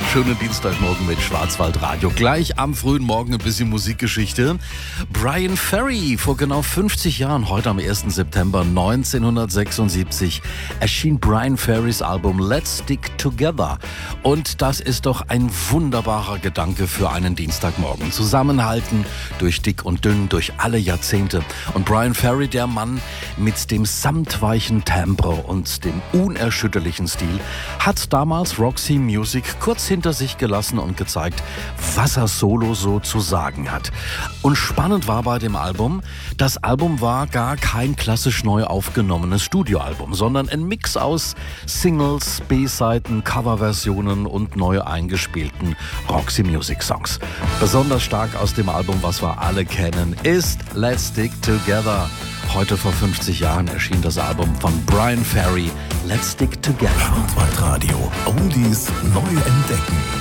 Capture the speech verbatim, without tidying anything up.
Schönen Dienstagmorgen mit Schwarzwaldradio. Gleich am frühen Morgen ein bisschen Musikgeschichte. Bryan Ferry, vor genau fünfzig Jahren, heute am ersten September neunzehnhundertsechsundsiebzig, erschien Bryan Ferrys Album Let's Stick Together. Und das ist doch ein wunderbarer Gedanke für einen Dienstagmorgen. Zusammenhalten durch dick und dünn, durch alle Jahrzehnte. Und Bryan Ferry, der Mann mit dem samtweichen Timbre und dem unerschütterlichen Stil, hat damals Roxy Music kurz hinter sich gelassen und gezeigt, was er solo so zu sagen hat. Und spannend war bei dem Album, das Album war gar kein klassisch neu aufgenommenes Studioalbum, sondern ein Mix aus Singles, B-Seiten, Coverversionen und neu eingespielten Roxy Music Songs. Besonders stark aus dem Album, was wir alle kennen, ist Let's Stick Together. Heute vor fünfzig Jahren erschien das Album von Bryan Ferry, Let's Stick Together. Schwarzwaldradio, Oldies neu entdecken.